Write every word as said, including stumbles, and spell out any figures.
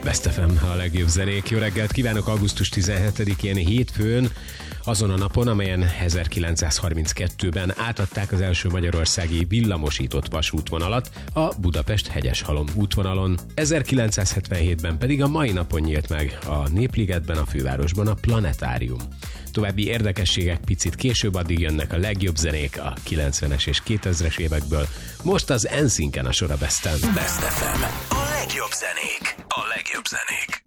Best ef em, a legjobb zenék. Jó reggelt kívánok, augusztus tizenhetedikén, hétfőn, azon a napon, amelyen ezerkilencszázharminckettőben átadták az első magyarországi villamosított vasútvonalat a Budapest-Hegyeshalom útvonalon. ezerkilencszázhetvenhétben pedig a mai napon nyílt meg a Népligetben, a fővárosban a Planetárium. További érdekességek picit később, addig jönnek a legjobb zenék a kilencvenes és kétezres évekből. Most az en szinken a sor a Besten. Best ef em. A legjobb zenék. A legjobb zenék.